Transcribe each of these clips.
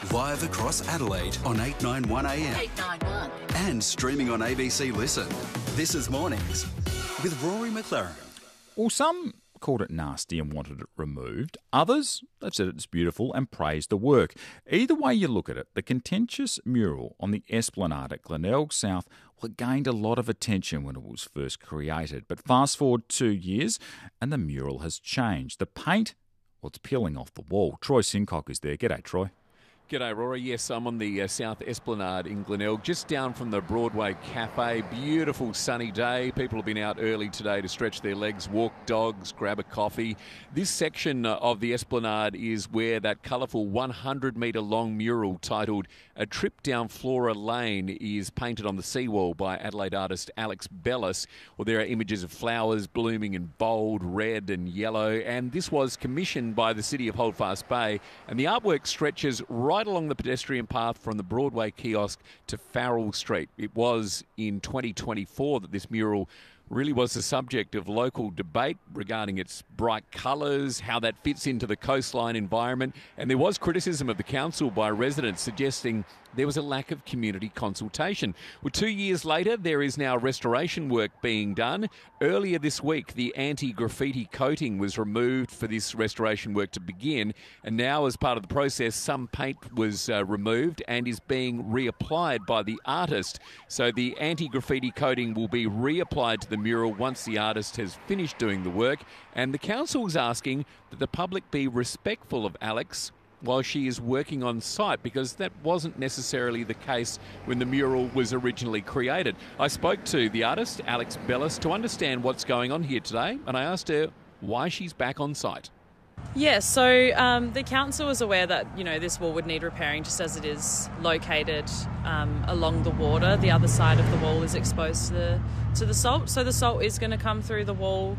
Live across Adelaide on 891 AM. 891. And streaming on ABC Listen. This is Mornings with Rory McLaren. Well, some called it nasty and wanted it removed. Others, they've said it's beautiful and praised the work. Either way you look at it, the contentious mural on the Esplanade at Glenelg South gained a lot of attention when it was first created. But fast forward 2 years and the mural has changed. The paint, it's peeling off the wall. Troy Sincock is there. G'day, Troy. G'day, Rory. Yes, I'm on the South Esplanade in Glenelg, just down from the Broadway Cafe. Beautiful sunny day. People have been out early today to stretch their legs, walk dogs, grab a coffee. This section of the Esplanade is where that colourful 100-metre-long mural titled A Trip Down Flora Lane is painted on the seawall by Adelaide artist Alex Bellis. Well, there are images of flowers blooming in bold, red and yellow, and this was commissioned by the City of Holdfast Bay, and the artwork stretches right along the pedestrian path from the Broadway kiosk to Farrell Street. It was in 2024 that this mural really was the subject of local debate regarding its bright colours, how that fits into the coastline environment, and there was criticism of the council by residents suggesting there was a lack of community consultation. Well, 2 years later, there is now restoration work being done. Earlier this week, the anti-graffiti coating was removed for this restoration work to begin, and now as part of the process, some paint was removed and is being reapplied by the artist. So the anti-graffiti coating will be reapplied to the mural once the artist has finished doing the work, and the council is asking that the public be respectful of Alex while she is working on site, because that wasn't necessarily the case when the mural was originally created. I spoke to the artist, Alex Bellis, to understand what's going on here today, and I asked her why she's back on site. Yeah, so the council was aware that, this wall would need repairing just as it is located along the water. The other side of the wall is exposed to the salt, so the salt is going to come through the wall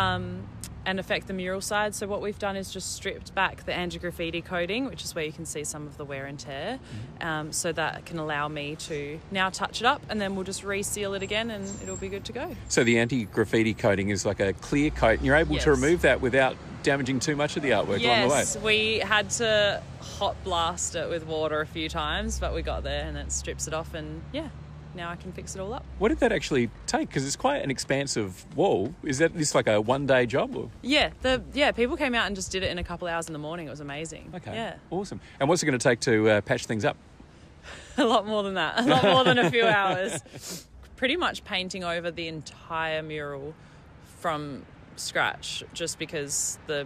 and affect the mural side. So what we've done is just stripped back the anti-graffiti coating, which is where you can see some of the wear and tear, so that can allow me to now touch it up, and then we'll just reseal it again and it'll be good to go. So the anti-graffiti coating is like a clear coat, and you're able to remove that without damaging too much of the artwork along the way? Yes, we had to hot blast it with water a few times, but we got there and it strips it off, and now I can fix it all up. What did that actually take? Because it's quite an expansive wall. Is this like a one-day job? Or? Yeah, people came out and just did it in a couple of hours in the morning. It was amazing. Okay, yeah. Awesome. And what's it going to take to patch things up? A lot more than that. A lot more than a few hours. Pretty much painting over the entire mural from scratch, just because the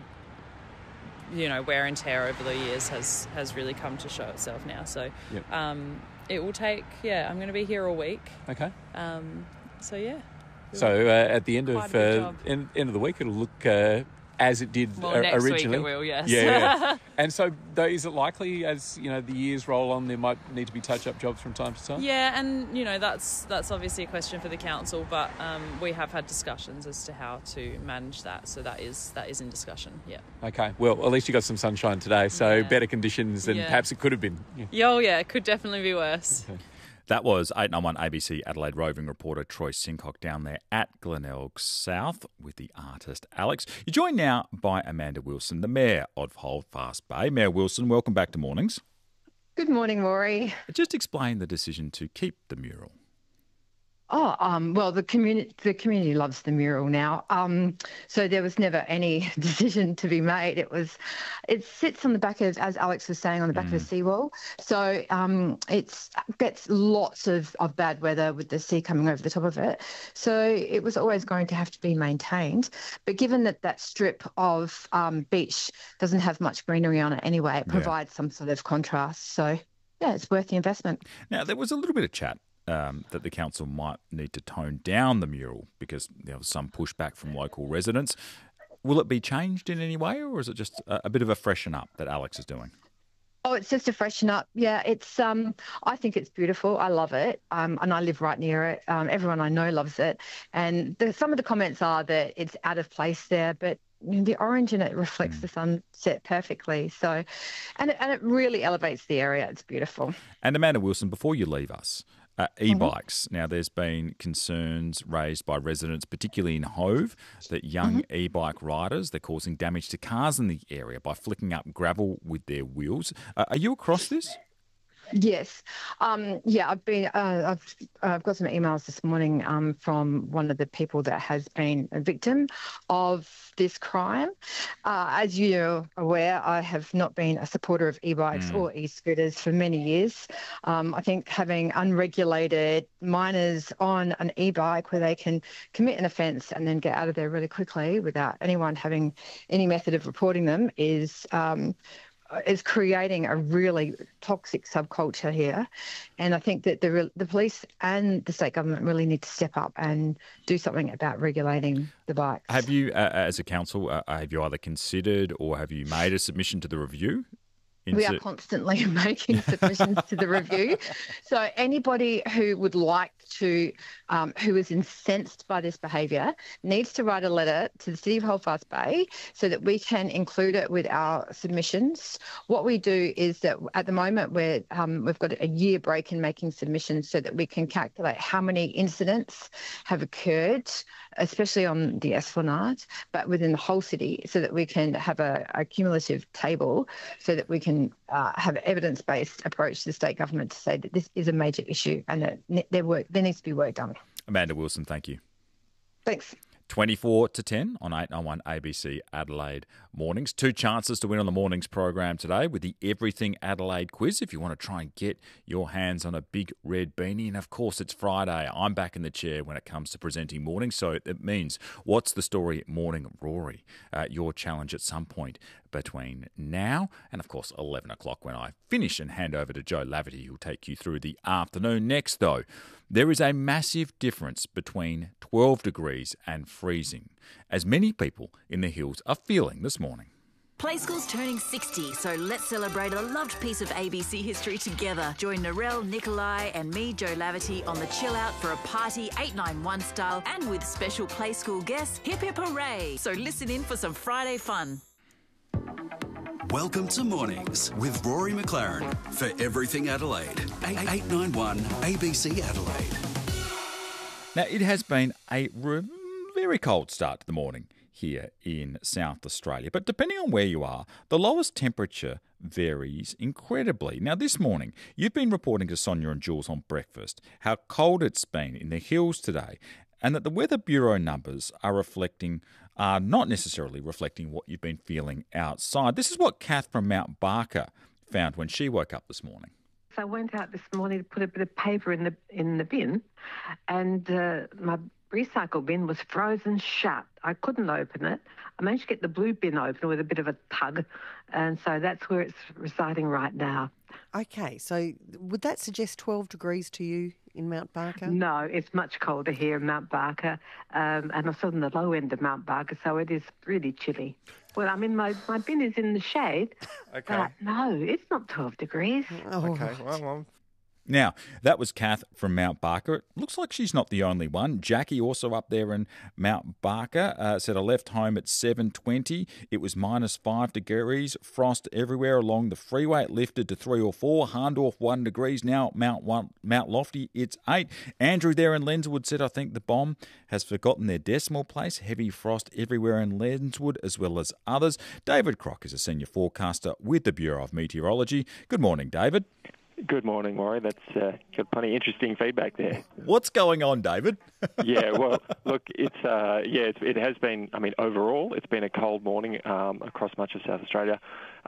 wear and tear over the years has really come to show itself now. So it will take, I'm going to be here all week. Okay. So, yeah. So at the end of end of the week, it'll look as it did next originally. Week it will, yes. Yeah. And so, though, is it likely as the years roll on, there might need to be touch-up jobs from time to time? Yeah, and that's obviously a question for the council, but we have had discussions as to how to manage that. So that is in discussion. Yeah. Okay. Well, at least you got some sunshine today, so better conditions than perhaps it could have been. Yeah. It could definitely be worse. Okay. That was 891 ABC Adelaide roving reporter Troy Sincock down there at Glenelg South with the artist Alex. You're joined now by Amanda Wilson, the Mayor of Holdfast Bay. Mayor Wilson, welcome back to Mornings. Good morning, Rory. Just explain the decision to keep the mural. Well, the community loves the mural now. So there was never any decision to be made. It sits on the back of, as Alex was saying, on the back of the seawall. So it gets lots of bad weather with the sea coming over the top of it. So it was always going to have to be maintained. But given that strip of beach doesn't have much greenery on it anyway, it provides some sort of contrast. So, it's worth the investment. Now, there was a little bit of chat that the council might need to tone down the mural because there was some pushback from local residents. Will it be changed in any way, or is it just a bit of a freshen up that Alex is doing? Oh, it's just a freshen up. Yeah, it's. I think it's beautiful. I love it, and I live right near it. Everyone I know loves it, and some of the comments are that it's out of place there, but the orange in it reflects the sunset perfectly. So, and it really elevates the area. It's beautiful. And Amanda Wilson, before you leave us, E-bikes. Now, there's been concerns raised by residents, particularly in Hove, that young e-bike riders, they're causing damage to cars in the area by flicking up gravel with their wheels. Are you across this? Yes. I've been. I've got some emails this morning from one of the people that has been a victim of this crime. As you're aware, I have not been a supporter of e-bikes or e-scooters for many years. I think having unregulated minors on an e-bike where they can commit an offence and then get out of there really quickly without anyone having any method of reporting them is creating a really toxic subculture here. And I think that the police and the state government really need to step up and do something about regulating the bikes. Have you, as a council, have you either considered or have you made a submission to the review? We are constantly making submissions to the review. So anybody who would like to, who is incensed by this behaviour, needs to write a letter to the City of Holdfast Bay so that we can include it with our submissions. What we do is that at the moment we've got a year break in making submissions so that we can calculate how many incidents have occurred, especially on the Esplanade, but within the whole city, so that we can have a cumulative table so that we can have an evidence-based approach to the state government to say that this is a major issue and that there needs to be work done. Amanda Wilson, thank you. Thanks. 24 to 10 on 891 ABC Adelaide Mornings. 2 chances to win on the mornings program today with the Everything Adelaide quiz if you want to try and get your hands on a big red beanie. And of course, it's Friday. I'm back in the chair when it comes to presenting mornings. So it means What's the Story Morning Rory? Your challenge at some point between now and, of course, 11 o'clock when I finish and hand over to Joe Laverty, who'll take you through the afternoon. Next, though, there is a massive difference between 12 degrees and freezing, as many people in the hills are feeling this morning. Play School's turning 60, so let's celebrate a loved piece of ABC history together. Join Narelle, Nikolai and me, Joe Laverty, on the Chill Out for a party 891 style and with special Play School guests. Hip hip hooray! So listen in for some Friday fun. Welcome to Mornings with Rory McLaren for Everything Adelaide. 891 ABC Adelaide. Now, it has been a very cold start to the morning here in South Australia, but depending on where you are, the lowest temperature varies incredibly. Now, this morning, you've been reporting to Sonia and Jules on breakfast how cold it's been in the hills today, and that the Weather Bureau numbers are not necessarily reflecting what you've been feeling outside. This is what Kath from Mount Barker found when she woke up this morning. So I went out this morning to put a bit of paper in the bin, and my recycle bin was frozen shut. I couldn't open it. I managed to get the blue bin open with a bit of a tug, and so that's where it's residing right now. Okay, so would that suggest 12 degrees to you in Mount Barker? No, it's much colder here in Mount Barker, and I'm sort of on the low end of Mount Barker, so it is really chilly. Well, I mean, my bin is in the shade, but no, it's not 12 degrees. Oh. Okay, well, Now, that was Kath from Mount Barker. It looks like she's not the only one. Jackie, also up there in Mount Barker, said I left home at 7:20. It was -5 degrees, frost everywhere along the freeway. It lifted to 3 or 4. Hahndorf 1 degrees. Now Mount Lofty, it's 8. Andrew there in Lenswood said, I think the bomb has forgotten their decimal place. Heavy frost everywhere in Lenswood as well as others. David Crock is a senior forecaster with the Bureau of Meteorology. Good morning, David. good morning, Maury. That's got plenty of interesting feedback there. What's going on, David? Yeah, well, look, it has been, I mean, overall, it's been a cold morning across much of South Australia.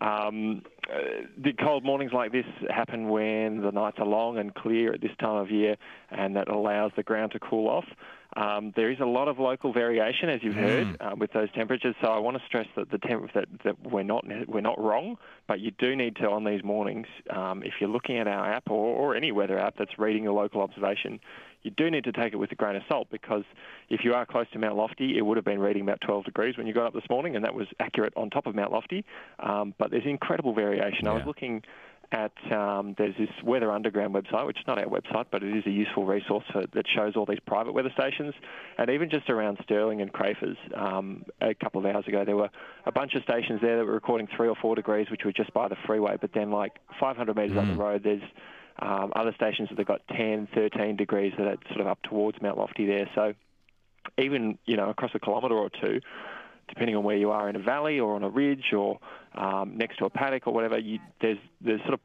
The cold mornings like this happen when the nights are long and clear at this time of year, and that allows the ground to cool off. There is a lot of local variation, as you've heard, with those temperatures. So I want to stress that that we're not wrong, but you do need to, on these mornings, if you're looking at our app or any weather app that's reading your local observation, you do need to take it with a grain of salt, because if you are close to Mount Lofty, it would have been reading about 12 degrees when you got up this morning, and that was accurate on top of Mount Lofty. But there's incredible variation. Yeah. I was looking at there's this Weather Underground website, which is not our website, but it is a useful resource that shows all these private weather stations. And even just around Stirling and Crafers, a couple of hours ago, there were a bunch of stations there that were recording 3 or 4 degrees, which were just by the freeway. But then, like 500 metres up the road, there's Other stations that have got 10, 13 degrees that are sort of up towards Mount Lofty there. So even, across a kilometre or two, depending on where you are in a valley or on a ridge or next to a paddock or whatever, there's sort of